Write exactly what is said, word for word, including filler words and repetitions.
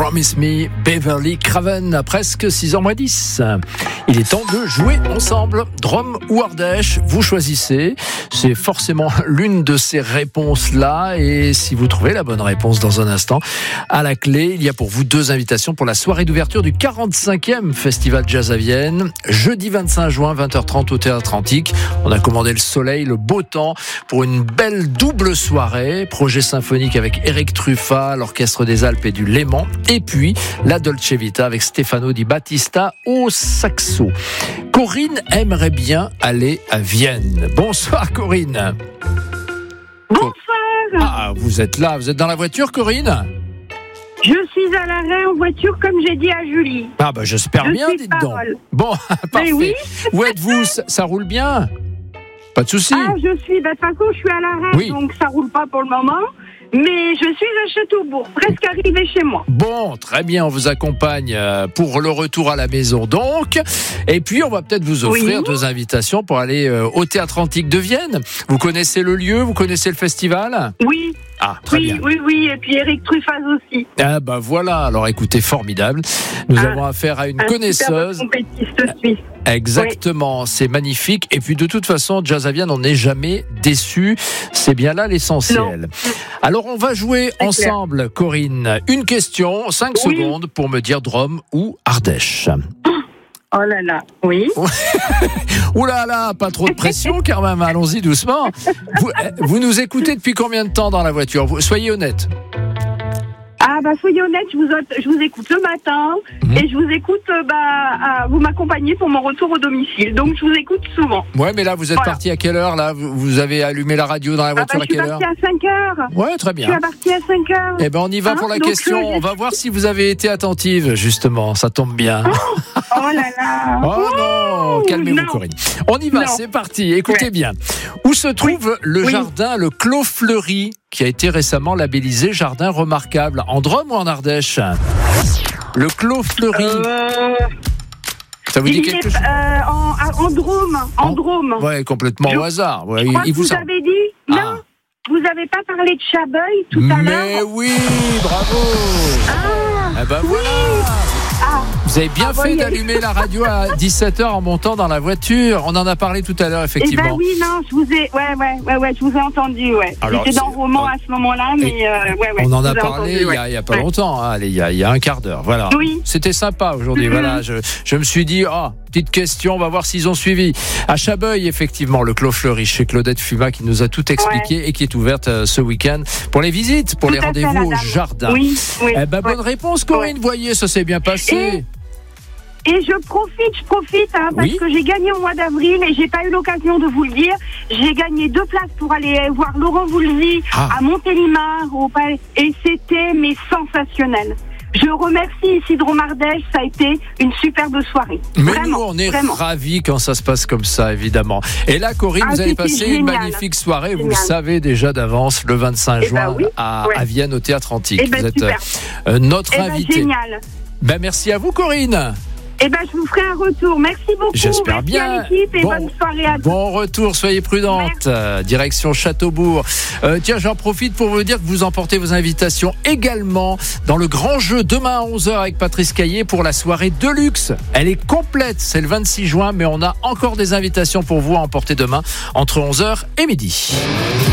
Promise Me, Beverly Craven, à presque six heures moins dix. Il est temps de jouer ensemble. Drôme ou Ardèche, vous choisissez. C'est forcément l'une de ces réponses-là. Et si vous trouvez la bonne réponse dans un instant, à la clé, il y a pour vous deux invitations pour la soirée d'ouverture du quarante-cinquième Festival Jazz à Vienne. Jeudi vingt-cinq juin, vingt heures trente au Théâtre Antique. On a commandé le soleil, le beau temps pour une belle double soirée. Projet symphonique avec Eric Truffat, l'Orchestre des Alpes et du Léman. Et puis, la Dolce Vita avec Stefano Di Battista au saxo. Corinne aimerait bien aller à Vienne. Bonsoir Corinne. Bonsoir. Ah, vous êtes là, vous êtes dans la voiture Corinne ? Je suis à l'arrêt en voiture comme j'ai dit à Julie. Ah bah j'espère Je bien, suis dites donc. parole. Bon, parfait. oui. Où êtes-vous ? ça, ça roule bien ? Pas de souci. Ah, je suis, bah, de toute façon, je suis à l'arrêt, Oui. donc ça roule pas pour le moment. Mais je suis à Châteaubourg, presque arrivée chez moi. Bon, très bien, on vous accompagne pour le retour à la maison donc. Et puis, on va peut-être vous offrir Oui. deux invitations pour aller au Théâtre Antique de Vienne. Vous connaissez le lieu ? Vous connaissez le festival ? Oui, Ah, très oui, bien. oui, oui. Et puis Eric Truffaz aussi. Ah bah voilà, alors écoutez, formidable. Nous Ah, avons affaire à une Un connaisseuse. superbe compétiste suisse. Exactement, c'est magnifique. Et puis de toute façon, Jazz à Vienne, on n'est jamais déçu. C'est bien là l'essentiel. Alors on va jouer C'est ensemble, Corinne. Une question, cinq Oui. secondes pour me dire Drôme ou Ardèche. Oh là là, oui. Ouh là là, pas trop de pression quand même, allons-y doucement. Vous, vous nous écoutez depuis combien de temps dans la voiture ? Vous- Soyez honnête. Ah bah soyez honnête, je vous, je vous écoute le matin Mhm. et je vous écoute, euh, bah, à- vous m'accompagnez pour mon retour au domicile. Donc je vous écoute souvent. Ouais, mais là, vous êtes Voilà. parti à quelle heure là ? vous, vous avez allumé la radio dans la Ah bah, voiture je à suis quelle heure ? partie à cinq heures. Ouais, très Je bien. suis partie à cinq heures. Eh ben, on y va Hein, pour la donc, question. euh, On va voir si vous avez été attentive, justement. Ça tombe bien. Oh là là. Oh non, calmez-vous, non. Corinne. On y va, Non. c'est parti. Écoutez Ouais. bien. Où se trouve le Oui. jardin, le Clos Fleuri, qui a été récemment labellisé jardin remarquable, en Drôme ou en Ardèche ? Le Clos Fleuri. Euh, Ça vous dit il quelque est, chose ? euh, en, en Drôme. En, En- Drôme. Ouais, complètement Je- au hasard. Ouais, Je il, crois il que vous vous semble. avez dit. Non, Ah. vous n'avez pas parlé de Chabeuil tout à Mais l'heure. oui, bravo. Ah, Eh ben voilà. ah, Vous avez bien Ah, fait voyez. d'allumer la radio à dix-sept heures en montant dans la voiture. On en a parlé tout à l'heure, eh effectivement. ben oui, non, je vous ai, ouais, ouais, ouais, ouais, je vous ai entendu, ouais. Alors, J'étais dans c'est- le roman à ce moment-là, mais euh, ouais, ouais. On en je a vous ai parlé entendu, il y ouais. a, il y a pas Ouais. longtemps, hein. Allez, il y a, il y a un quart d'heure. Voilà. Oui. C'était sympa aujourd'hui. Mhm. Voilà, je, je me suis dit, oh, petite question, on va voir s'ils ont suivi. À Chabeuil, effectivement, le Clos Fleuri chez Claudette Fuma qui nous a tout expliqué et qui est ouverte euh, ce week-end pour les visites, pour Tout les à fait, rendez-vous la au dame. jardin. Oui, oui. Eh ben, bonne ouais. réponse, Corinne. Voyez, ça s'est bien passé. Et je profite, je profite, hein, parce Oui. que j'ai gagné au mois d'avril et j'ai pas eu l'occasion de vous le dire. J'ai gagné deux places pour aller voir Laurent Voulzy Ah. à Montélimar au palais, et c'était mais sensationnel. Je remercie Isidro Mardèche, ça a été une superbe soirée. Mais vraiment, nous, on est vraiment. ravis quand ça se passe comme ça, évidemment. Et là, Corinne, Ah, vous allez c'était passer une génial. magnifique soirée. Vous le Génial. savez déjà d'avance, le vingt-cinq Eh juin ben oui, à, ouais. à Vienne, au Théâtre Antique. Eh ben, vous êtes super. euh, notre Eh ben, invité. génial. Ben, merci à vous, Corinne. Eh ben, je vous ferai un retour. Merci beaucoup. J'espère Merci bien. à l'équipe et Bon. bonne soirée à tous. Bon retour, soyez prudente. Euh, direction Châteaubourg. Euh, tiens, j'en profite pour vous dire que vous emportez vos invitations également dans le grand jeu demain à onze heures avec Patrice Caillé pour la soirée Deluxe. Elle est complète, c'est le vingt-six juin, mais on a encore des invitations pour vous à emporter demain entre onze heures et midi.